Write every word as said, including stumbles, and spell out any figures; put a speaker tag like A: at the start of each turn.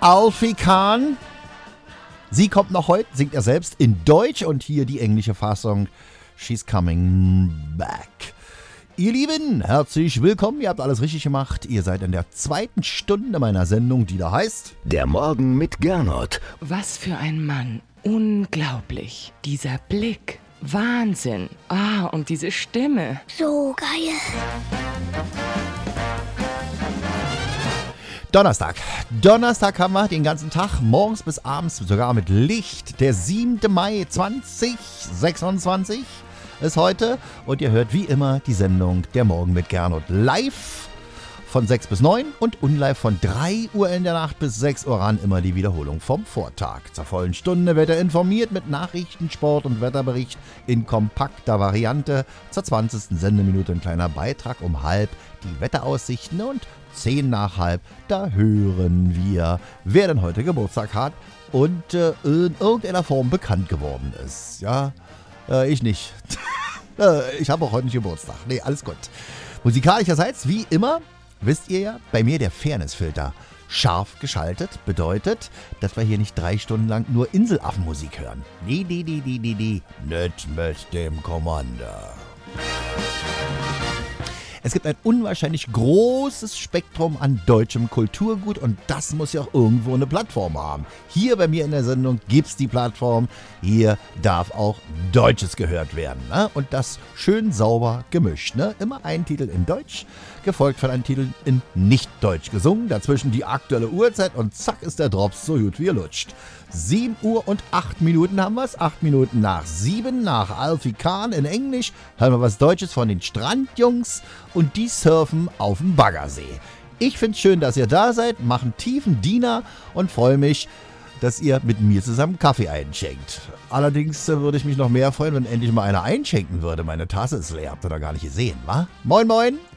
A: Alfie Kahn. Sie kommt noch heute, singt er selbst in Deutsch und hier die englische Fassung. She's coming back. Ihr Lieben, herzlich willkommen. Ihr habt alles richtig gemacht. Ihr seid in der zweiten Stunde meiner Sendung, die da heißt
B: Der Morgen mit Gernot.
C: Was für ein Mann. Unglaublich. Dieser Blick. Wahnsinn. Ah, und diese Stimme.
D: So geil.
A: Donnerstag. Donnerstag haben wir den ganzen Tag, morgens bis abends, sogar mit Licht. Der siebte Mai zweitausendsechsundzwanzig ist heute. Und ihr hört wie immer die Sendung Der Morgen mit Gernot live von sechs bis neun und unlive von drei Uhr in der Nacht bis sechs Uhr ran. Immer die Wiederholung vom Vortag. Zur vollen Stunde wird er informiert mit Nachrichten, Sport und Wetterbericht in kompakter Variante. Zur zwanzigsten Sendeminute ein kleiner Beitrag um halb die Wetteraussichten und zehn nach halb, da hören wir, wer denn heute Geburtstag hat und äh, in irgendeiner Form bekannt geworden ist. Ja, äh, ich nicht. äh, ich habe auch heute nicht Geburtstag. Nee, alles gut. Musikalischerseits, wie immer, wisst ihr ja, bei mir der Fairnessfilter scharf geschaltet bedeutet, dass wir hier nicht drei Stunden lang nur Inselaffenmusik hören. Nee, nee, nee, nee, nee, nee, nicht mit dem Commander. Es gibt ein unwahrscheinlich großes Spektrum an deutschem Kulturgut und das muss ja auch irgendwo eine Plattform haben. Hier bei mir in der Sendung gibt's die Plattform. Hier darf auch Deutsches gehört werden. Ne? Und das schön sauber gemischt. Ne? Immer ein Titel in Deutsch, gefolgt von einem Titel in Nicht-Deutsch gesungen. Dazwischen die aktuelle Uhrzeit und zack ist der Drops so gut wie er lutscht. sieben Uhr und acht Minuten haben wir es. acht Minuten nach sieben, nach Alfie Kahn in Englisch. Hören wir was Deutsches von den Strandjungs und die surfen auf dem Baggersee. Ich finde es schön, dass ihr da seid, machen tiefen Diener und freue mich, dass ihr mit mir zusammen Kaffee einschenkt. Allerdings äh, würde ich mich noch mehr freuen, wenn endlich mal einer einschenken würde. Meine Tasse ist leer, habt ihr da gar nicht gesehen, wa? Moin, moin!